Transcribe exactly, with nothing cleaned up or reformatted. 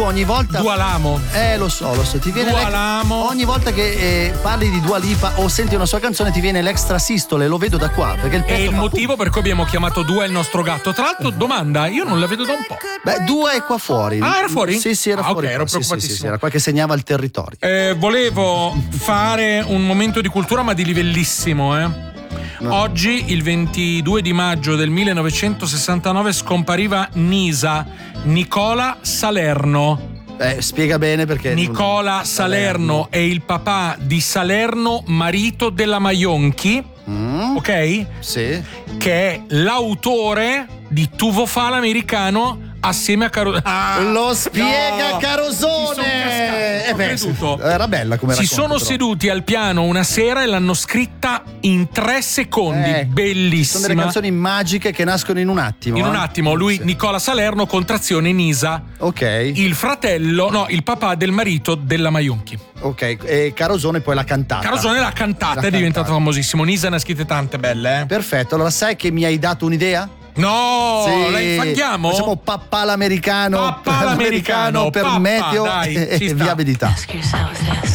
ogni volta. Dua Lamo. Eh, lo so, lo so. Ti viene Dua l'ex- Lamo. ogni volta che eh, parli di Dua Lipa o senti una sua canzone ti viene l'extra sistole, lo vedo da qua. Perché il È pezzo il fa- motivo per cui abbiamo chiamato Dua il nostro gatto. Tra l'altro, domanda, io non la vedo da un po'. Beh, Dua è qua fuori. Ah, era fuori? Sì, sì, era Ah, ok, fuori. ero Sì, sì, sì, preoccupatissimo. sì, era qua che segnava il territorio. Eh, volevo fare un momento di cultura, ma di livellissimo, eh. No. Oggi, il ventidue di maggio del millenovecentosessantanove, scompariva Nisa, Nicola Salerno. Eh, spiega bene perché. Nicola Salerno è il papà di Salerno, marito della Maionchi, Mm, ok? sì. Che è l'autore di Tuvo fa l'americano assieme a Caro... Ah, Lo spiega no, Carosone. mi son cascato, Eh ho beh, creduto. era bella come Si racconto, sono però. seduti al piano una sera e l'hanno scritta in tre secondi. Eh, Bellissima. Sono delle canzoni magiche che nascono in un attimo. In un eh. attimo, lui, Sì. Nicola Salerno, contrazione Nisa, Ok, il fratello, no, il papà del marito della Maionchi. ok. E Carosone poi l'ha cantata. Carosone l'ha cantata, L'ha è diventato cantata. famosissimo. Nisa ne ha scritte tante belle, eh. Perfetto, allora sai che mi hai dato un'idea? No, Sì. la infanghiamo? Facciamo papà l'americano. Papà l'americano, per papà, meteo dai, e, ci e sta. viabilità. Ask yourself this.